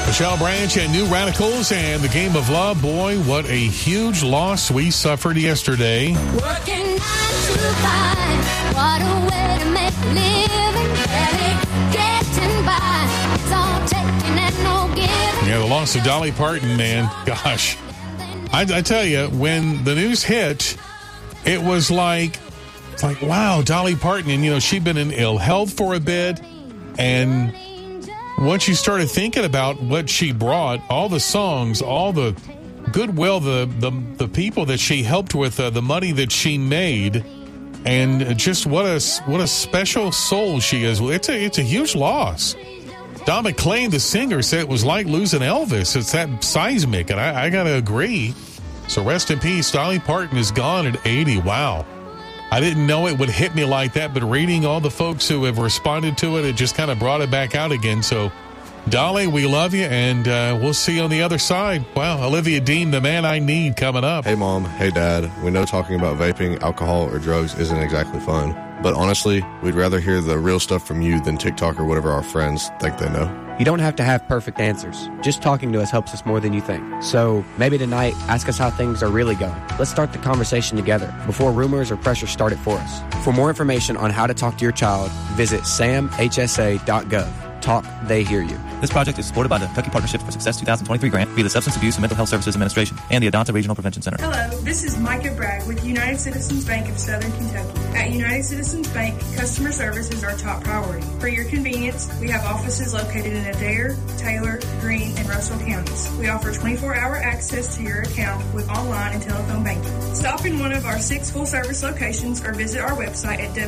Michelle Branch and New Radicals and the Game of Love. Boy, what a huge loss we suffered yesterday. Working 9 to 5. What a way to make a living. Barely getting by. It's all taking and no giving. Yeah, the loss of Dolly Parton, man. Gosh. I tell you, when the news hit, it was like, wow, Dolly Parton. And, she'd been in ill health for a bit. And once you started thinking about what she brought, all the songs, all the goodwill, the people that she helped with, the money that she made, and just what a special soul she is. It's a huge loss. Don McLean, the singer, said it was like losing Elvis. It's that seismic, and I got to agree. So rest in peace. Dolly Parton is gone at 80. Wow. I didn't know it would hit me like that, but reading all the folks who have responded to it, it just kind of brought it back out again. So, Dolly, we love you, and we'll see you on the other side. Wow, Olivia Dean, the man I need, coming up. Hey, Mom. Hey, Dad. We know talking about vaping, alcohol, or drugs isn't exactly fun. But honestly, we'd rather hear the real stuff from you than TikTok or whatever our friends think they know. You don't have to have perfect answers. Just talking to us helps us more than you think. So maybe tonight, ask us how things are really going. Let's start the conversation together before rumors or pressure start it for us. For more information on how to talk to your child, visit samhsa.gov. Talk, they hear you. This project is supported by the Kentucky Partnership for Success 2023 grant via the Substance Abuse and Mental Health Services Administration and the Adonta Regional Prevention Center. Hello, this is Micah Bragg with United Citizens Bank of Southern Kentucky. At United Citizens Bank, customer service is our top priority. For your convenience, we have offices located in Adair, Taylor, Greene, and Russell counties. We offer 24-hour access to your account with online and telephone banking. Stop in one of our 6 full-service locations or visit our website at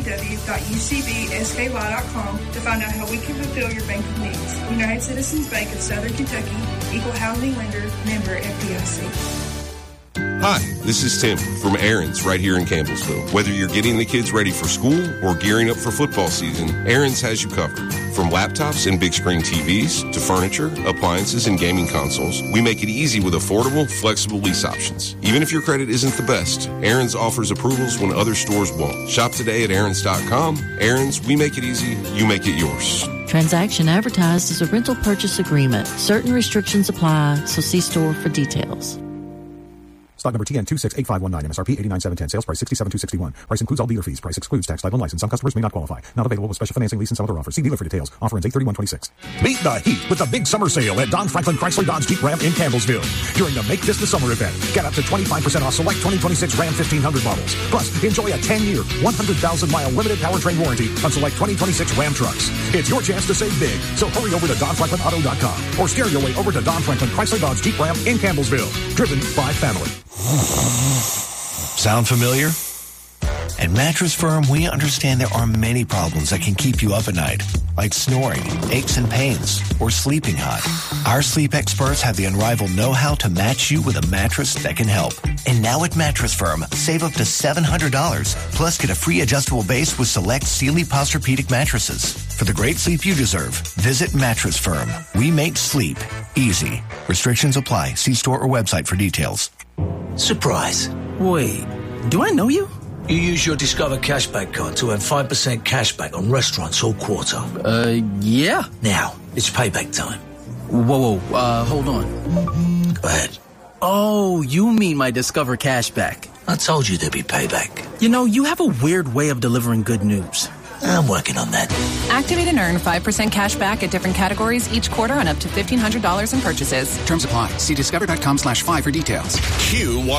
www.ucbsky.com to find out how we can fulfill your banking needs. United Citizens Bank of Southern Kentucky, Equal Housing Lender, member FDIC. Hi, this is Tim from Aaron's right here in Campbellsville. Whether you're getting the kids ready for school or gearing up for football season, Aaron's has you covered. From laptops and big screen TVs to furniture, appliances, and gaming consoles, we make it easy with affordable, flexible lease options. Even if your credit isn't the best, Aaron's offers approvals when other stores won't. Shop today at Aaron's.com. Aaron's, we make it easy, you make it yours. Transaction advertised as a rental purchase agreement. Certain restrictions apply, so see store for details. Stock number TN268519, MSRP 89710, sales price $67,261. Price includes all dealer fees. Price excludes tax, title, and license. Some customers may not qualify. Not available with special financing, lease, and some other offers. See dealer for details. Offer ends 8/31/26. Beat the heat with the big summer sale at Don Franklin Chrysler Dodge Jeep Ram in Campbellsville. During the Make This the Summer event, get up to 25% off select 2026 Ram 1500 models. Plus, enjoy a 10-year, 100,000-mile limited powertrain warranty on select 2026 Ram trucks. It's your chance to save big, so hurry over to DonFranklinAuto.com or steer your way over to Don Franklin Chrysler Dodge Jeep Ram in Campbellsville. Driven by family. Sound familiar? At Mattress Firm, we understand there are many problems that can keep you up at night, like snoring, aches and pains, or sleeping hot. Our sleep experts have the unrivaled know-how to match you with a mattress that can help. And now at Mattress Firm, save up to $700, plus get a free adjustable base with select Sealy Posturepedic mattresses. For the great sleep you deserve, visit Mattress Firm. We make sleep easy. Restrictions apply. See store or website for details. Surprise. Wait, do I know you? You use your Discover Cashback card to earn 5% cashback on restaurants all quarter. Yeah. Now, it's payback time. Whoa, hold on. Go ahead. Oh, you mean my Discover Cashback. I told you there'd be payback. You know, you have a weird way of delivering good news. I'm working on that. Activate and earn 5% cash back at different categories each quarter on up to $1,500 in purchases. Terms apply. See discover.com/5 for details.